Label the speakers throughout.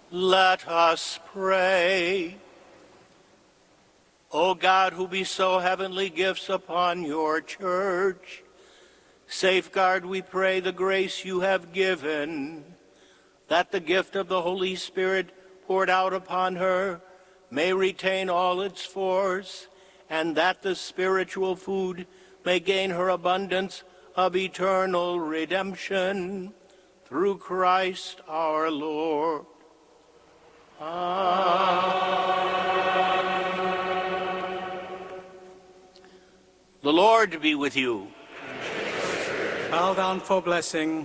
Speaker 1: Let us pray. O God, who bestow heavenly gifts upon your church, safeguard, we pray, the grace you have given, that the gift of the Holy Spirit poured out upon her may retain all its force, and that the spiritual food may gain her abundance of eternal redemption. Through Christ our Lord. Amen. The Lord be with you.
Speaker 2: Bow down for blessing.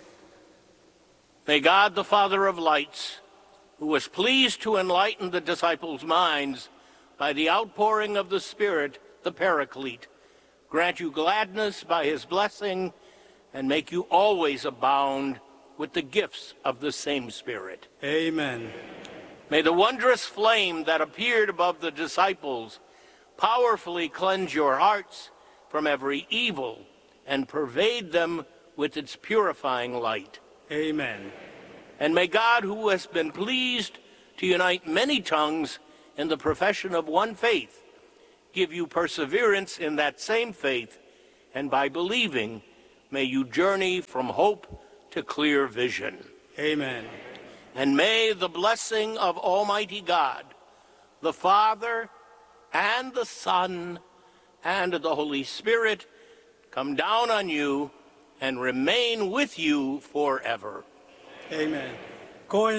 Speaker 1: May God, the Father of lights, who was pleased to enlighten the disciples' minds by the outpouring of the Spirit, the Paraclete, grant you gladness by his blessing and make you always abound with the gifts of the same Spirit.
Speaker 2: Amen.
Speaker 1: May the wondrous flame that appeared above the disciples powerfully cleanse your hearts from every evil and pervade them with its purifying light.
Speaker 2: Amen.
Speaker 1: And may God, who has been pleased to unite many tongues in the profession of one faith, give you perseverance in that same faith, and by believing, may you journey from hope to clear vision.
Speaker 2: Amen.
Speaker 1: And may the blessing of Almighty God, the Father, and the Son, and the Holy Spirit come down on you and remain with you forever.
Speaker 2: Amen.